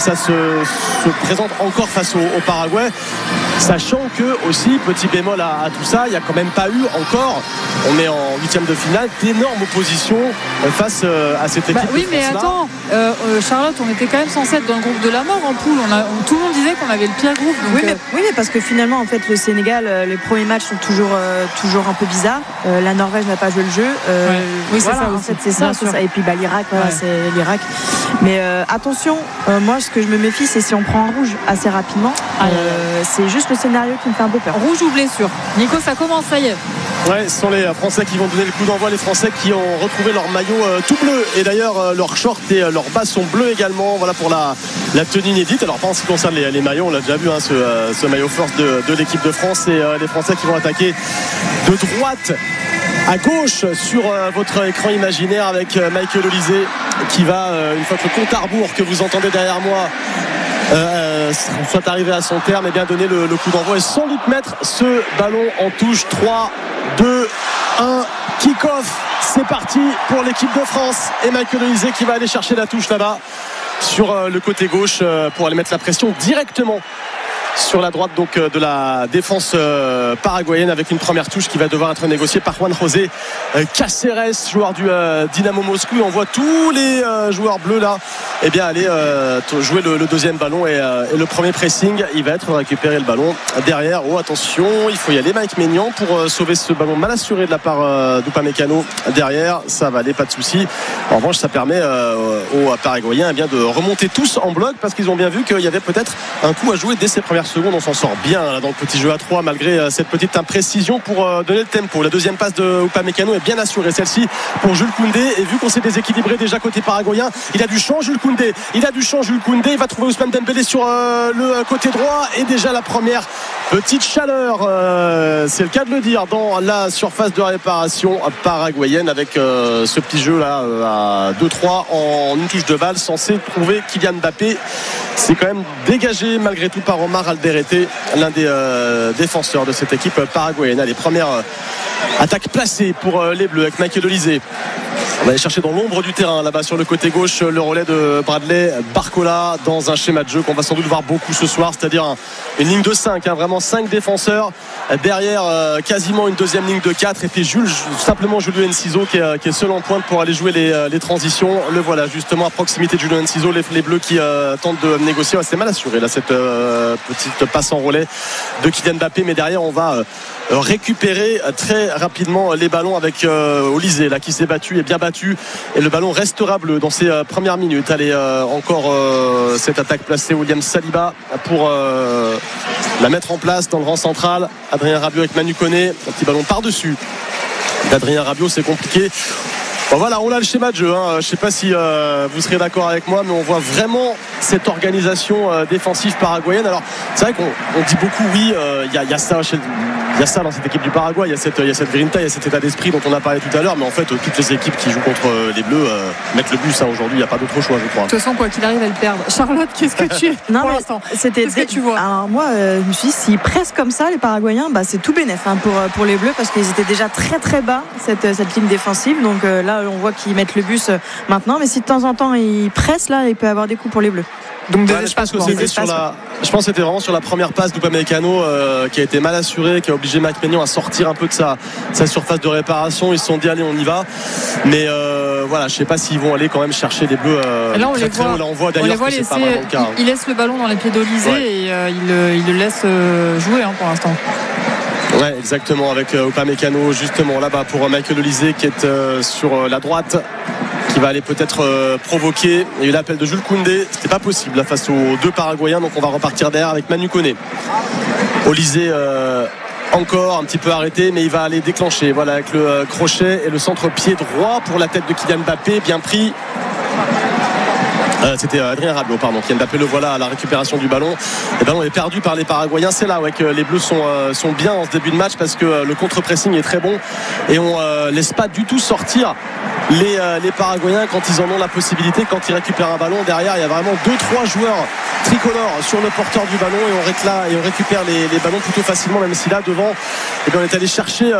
ça se présente encore face au Paraguay, sachant que aussi, petit bémol à tout ça, il n'y a quand même pas eu encore, on est en huitième de finale, d'énormes oppositions face à cette équipe. Oui, mais attends, Charlotte, on était quand même censé être dans le groupe de la mort en poule. Tout le monde disait qu'on avait le pire groupe. Donc oui, mais parce que finalement, en fait, le Sénégal, les premiers matchs sont toujours un peu bizarres. La Norvège n'a pas joué le jeu. Oui, voilà, c'est ça. En fait, c'est ça. Et puis l'Irak, voilà, c'est l'Irak. Mais attention, moi, ce que je me méfie, c'est si on prend un rouge assez rapidement. C'est juste le scénario qui me fait un peu peur. Rouge ou blessure. Nico, ça commence, ça y est. Ouais, ce sont les Français qui vont donner le coup d'envoi, les Français qui ont retrouvé leur maillot tout bleu, et d'ailleurs leur short et leurs bas sont bleus également. Voilà pour la tenue inédite. Alors pas en ce qui concerne les maillots, on l'a déjà vu, hein, ce maillot force de l'équipe de France, et les Français qui vont attaquer de droite à gauche sur votre écran imaginaire avec Michael Olise qui va, une fois que le compte à rebours que vous entendez derrière moi soit arrivé à son terme, et bien donner le coup d'envoi et sans doute mettre ce ballon en touche. 3, 2, 1, kick-off, c'est parti pour l'équipe de France, et Michael Olise qui va aller chercher la touche là-bas sur le côté gauche pour aller mettre la pression directement sur la droite donc de la défense paraguayenne, avec une première touche qui va devoir être négociée par Juan José Cáceres, joueur du Dynamo Moscou. Et on voit tous les joueurs bleus là bien aller jouer le deuxième ballon, et le premier pressing, il va être récupérer le ballon derrière. Attention, il faut y aller, Mike Maignan, pour sauver ce ballon mal assuré de la part d'Upamecano derrière. Ça va aller, pas de souci. En revanche, ça permet aux Paraguayens de remonter tous en bloc, parce qu'ils ont bien vu qu'il y avait peut-être un coup à jouer dès ces premières secondes. On s'en sort bien là, dans le petit jeu à 3 malgré cette petite imprécision pour donner le tempo. La deuxième passe de Upamecano est bien assurée, celle-ci pour Jules Koundé, et vu qu'on s'est déséquilibré déjà côté paraguayen, il a du champ Jules Koundé, il va trouver Ousmane Dembélé sur le côté droit, et déjà la première petite chaleur, c'est le cas de le dire, dans la surface de réparation paraguayenne, avec ce petit jeu là à 2-3 en une touche de balle, censé trouver Kylian Mbappé. C'est quand même dégagé malgré tout par Omar Alderete, l'un des défenseurs de cette équipe paraguayenne. Les premières attaques placées pour les Bleus avec Michael Olise. On va aller chercher dans l'ombre du terrain là-bas sur le côté gauche le relais de Bradley Barcola, dans un schéma de jeu qu'on va sans doute voir beaucoup ce soir, c'est-à-dire une ligne de 5, vraiment 5 défenseurs derrière, quasiment une deuxième ligne de 4, et puis simplement Julio Enciso qui est seul en pointe pour aller jouer les transitions. Le voilà justement à proximité de Julio Enciso, les Bleus qui tentent de négocier. C'est mal assuré là, cette petite passe en relais de Kylian Mbappé, mais derrière on va récupérer très rapidement les ballons avec Olise là, qui s'est battu, et bien battu, et le ballon restera bleu dans ses premières minutes. Allez, encore cette attaque placée, William Saliba pour la mettre en place dans le rang central. Adrien Rabiot avec Manu Koné, un petit ballon par-dessus d'Adrien Rabiot, c'est compliqué. Voilà, on a le schéma de jeu, hein. Je ne sais pas si vous serez d'accord avec moi, mais on voit vraiment cette organisation défensive paraguayenne. Alors c'est vrai qu'on dit beaucoup, oui, il y a ça dans cette équipe du Paraguay, il y a cette grinta, il y a cet état d'esprit dont on a parlé tout à l'heure, mais en fait toutes les équipes qui jouent contre les Bleus mettent le but, ça aujourd'hui, il n'y a pas d'autre choix, je crois. De toute façon, quoi qu'il arrive, elle perd. Charlotte, qu'est-ce que tu es pour l'instant? Qu'est-ce que tu vois? Alors moi, je me suis dit, s'ils pressent comme ça les Paraguayens, c'est tout bénef pour les Bleus, parce qu'ils étaient déjà très très bas cette ligne défensive. Donc là on voit qu'ils mettent le bus maintenant, mais si de temps en temps ils pressent, là il peut y avoir des coups pour les Bleus. Donc je pense que c'était vraiment sur la première passe d'Upamecano qui a été mal assurée, qui a obligé Mike Maignan à sortir un peu de sa surface de réparation. Ils se sont dit allez, on y va, mais voilà, je sais pas s'ils vont aller quand même chercher les Bleus là on très, les très voit, haut. Là on voit d'ailleurs que c'est pas vraiment le cas. Il laisse le ballon dans les pieds d'Olise, et il le laisse jouer pour l'instant. Ouais, exactement, avec Upamecano justement là-bas pour Michael Olise qui est sur la droite, qui va aller peut-être provoquer. Il y a eu l'appel de Jules Koundé, c'était pas possible là, face aux deux Paraguayens, donc on va repartir derrière avec Manu Koné. Olise encore un petit peu arrêté, mais il va aller déclencher, voilà, avec le crochet et le centre-pied droit pour la tête de Kylian Mbappé, bien pris. C'était Adrien Rabiot, pardon, qui Mbappé, le voilà à la récupération du ballon. Le ballon est perdu par les Paraguayens. C'est là que les Bleus sont bien en ce début de match, parce que le contre-pressing est très bon, et on laisse pas du tout sortir les Paraguayens quand ils en ont la possibilité, quand ils récupèrent un ballon. Derrière, il y a vraiment 2-3 joueurs tricolores sur le porteur du ballon, et on récupère les ballons plutôt facilement, même si là devant, on est allé chercher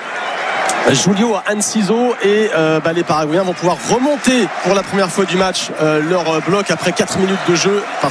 Julio Enciso, et les Paraguayens vont pouvoir remonter pour la première fois du match leur bloc après 4 minutes de jeu, parce